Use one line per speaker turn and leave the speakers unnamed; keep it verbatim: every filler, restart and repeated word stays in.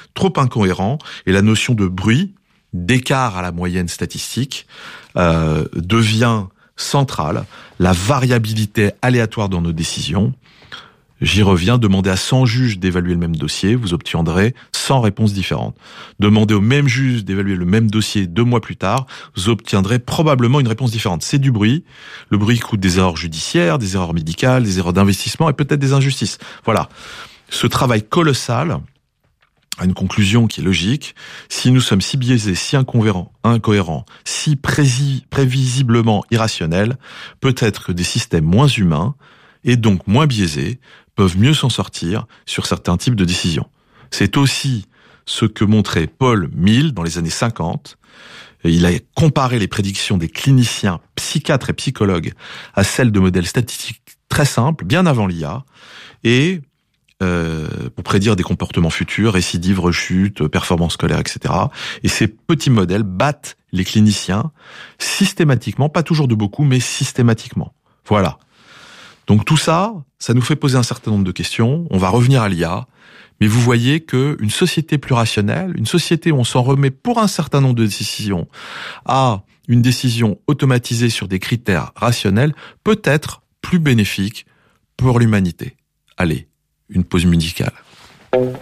trop incohérent, et la notion de bruit, d'écart à la moyenne statistique, euh, devient centrale. La variabilité aléatoire dans nos décisions. J'y reviens, demandez à cent juges d'évaluer le même dossier, vous obtiendrez cent réponses différentes. Demandez au même juge d'évaluer le même dossier deux mois plus tard, vous obtiendrez probablement une réponse différente. C'est du bruit. Le bruit coûte des erreurs judiciaires, des erreurs médicales, des erreurs d'investissement et peut-être des injustices. Voilà. Ce travail colossal a une conclusion qui est logique. Si nous sommes si biaisés, si incohérents, incohérents, si prési- prévisiblement irrationnels, peut-être que des systèmes moins humains et donc moins biaisés peuvent mieux s'en sortir sur certains types de décisions. C'est aussi ce que montrait Paul Mill dans les années cinquante. Il a comparé les prédictions des cliniciens, psychiatres et psychologues à celles de modèles statistiques très simples, bien avant l'I A, et euh, pour prédire des comportements futurs, récidives, rechutes, performances scolaires, et cetera. Et ces petits modèles battent les cliniciens systématiquement, pas toujours de beaucoup, mais systématiquement. Voilà. Donc tout ça, ça nous fait poser un certain nombre de questions. On va revenir à l'I A, mais vous voyez qu'une société plus rationnelle, une société où on s'en remet pour un certain nombre de décisions à une décision automatisée sur des critères rationnels, peut être plus bénéfique pour l'humanité. Allez, une pause musicale.